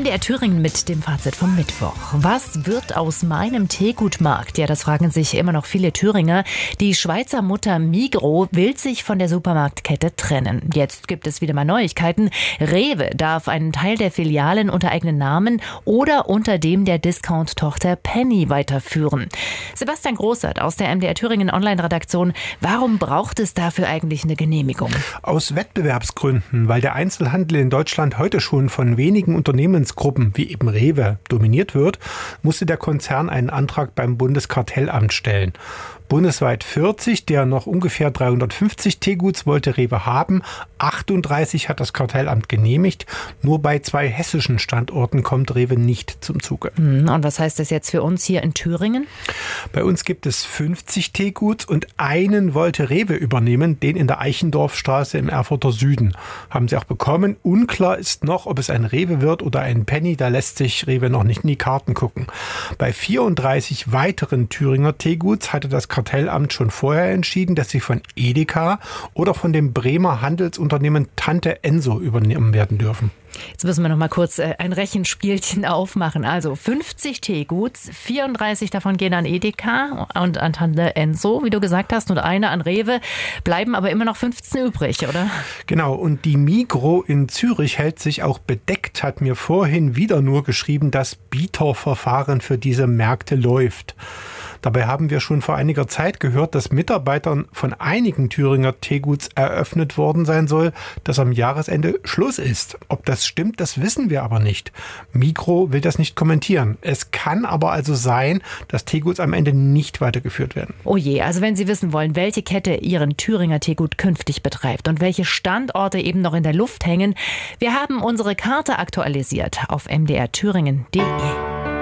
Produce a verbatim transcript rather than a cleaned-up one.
D R Thüringen mit dem Fazit vom Mittwoch. Was wird aus meinem Teegutmarkt? Ja, das fragen sich immer noch viele Thüringer. Die Schweizer Mutter Migros will sich von der Supermarktkette trennen. Jetzt gibt es wieder mal Neuigkeiten. Rewe darf einen Teil der Filialen unter eigenen Namen oder unter dem der Discount-Tochter Penny weiterführen. Sebastian Großert aus der M D R Thüringen Online-Redaktion. Warum braucht es dafür eigentlich eine Genehmigung? Aus Wettbewerbsgründen, weil der Einzelhandel in Deutschland heute schon von wenigen Unternehmensgruppen wie eben Rewe dominiert wird, musste der Konzern einen Antrag beim Bundeskartellamt stellen. Bundesweit vierzig der noch ungefähr dreihundertfünfzig Teeguts wollte Rewe haben. achtunddreißig hat das Kartellamt genehmigt. Nur bei zwei hessischen Standorten kommt Rewe nicht zum Zuge. Und was heißt das jetzt für uns hier in Thüringen? Bei uns gibt es fünfzig Teeguts und einen wollte Rewe übernehmen, den in der Eichendorfstraße im Erfurter Süden. Haben sie auch bekommen. Unklar ist noch, ob es ein Rewe wird oder ein Penny. Da lässt sich Rewe noch nicht in die Karten gucken. Bei vierunddreißig weiteren Thüringer Teeguts hatte das Kartellamt schon vorher entschieden, dass sie von Edeka oder von dem Bremer Handelsunternehmen Tante Enso übernehmen werden dürfen. Jetzt müssen wir noch mal kurz ein Rechenspielchen aufmachen. Also fünfzig Teeguts, vierunddreißig davon gehen an Edeka und an Tante Enso, wie du gesagt hast, und eine an Rewe. Bleiben aber immer noch fünfzehn übrig, oder? Genau, und die Migros in Zürich hält sich auch bedeckt, hat mir vorhin wieder nur geschrieben, dass Bieterverfahren für diese Märkte läuft. Dabei haben wir schon vor einiger Zeit gehört, dass Mitarbeitern von einigen Thüringer Teeguts eröffnet worden sein soll, dass am Jahresende Schluss ist. Ob das stimmt, das wissen wir aber nicht. Migros will das nicht kommentieren. Es kann aber also sein, dass Teeguts am Ende nicht weitergeführt werden. Oh je, also wenn Sie wissen wollen, welche Kette Ihren Thüringer Teegut künftig betreibt und welche Standorte eben noch in der Luft hängen, wir haben unsere Karte aktualisiert auf m d r thüringen punkt d e.